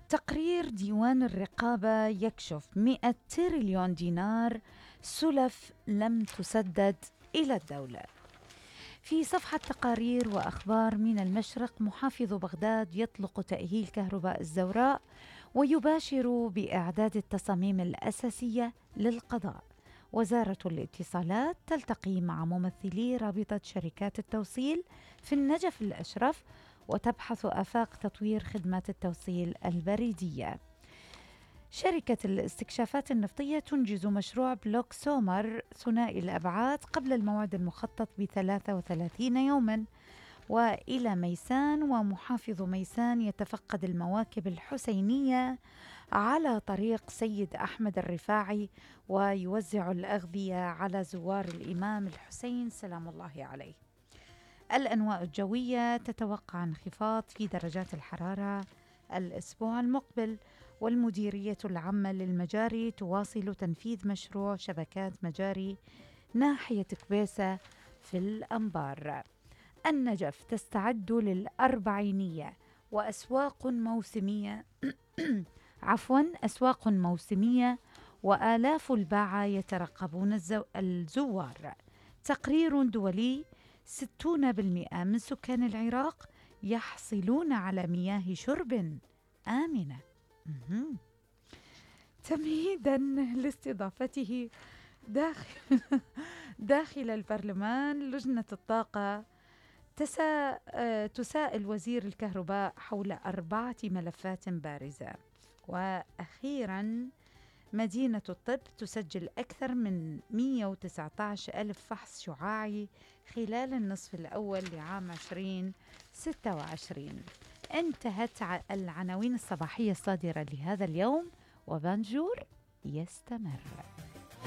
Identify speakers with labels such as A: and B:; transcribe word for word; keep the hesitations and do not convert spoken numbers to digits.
A: تقرير ديوان الرقابة يكشف مئة تريليون دينار سلف لم تسدد إلى الدولة. في صفحة تقارير وأخبار من المشرق، محافظ بغداد يطلق تأهيل كهرباء الزوراء ويباشر بإعداد التصاميم الأساسية للقضاء. وزارة الاتصالات تلتقي مع ممثلي رابطة شركات التوصيل في النجف الأشرف وتبحث آفاق تطوير خدمات التوصيل البريدية. شركة الاستكشافات النفطية تنجز مشروع بلوك سومر ثنائي الأبعاد قبل الموعد المخطط بثلاثة وثلاثين يوماً. وإلى ميسان، ومحافظ ميسان يتفقد المواكب الحسينية على طريق سيد أحمد الرفاعي ويوزع الأغذية على زوار الإمام الحسين سلام الله عليه. الأنواء الجوية تتوقع انخفاض في درجات الحرارة الأسبوع المقبل. والمديرية العامة للمجاري تواصل تنفيذ مشروع شبكات مجاري ناحية كبيسة في الأنبار. النجف تستعد للأربعينية وأسواق موسمية عفوا أسواق موسمية وآلاف الباعة يترقبون الزو... الزوار. تقرير دولي: ستون بالمئة من سكان العراق يحصلون على مياه شرب آمنة. مهم. تمهيدا لاستضافته داخل داخل البرلمان، لجنة الطاقة تسا... تسائل وزير الكهرباء حول أربعة ملفات بارزة. وأخيرا، مدينة الطب تسجل أكثر من مئة وتسعة عشر ألف فحص شعاعي خلال النصف الأول لعام عشرين ستة وعشرين. انتهت العناوين الصباحية الصادرة لهذا اليوم، وبانجور يستمر.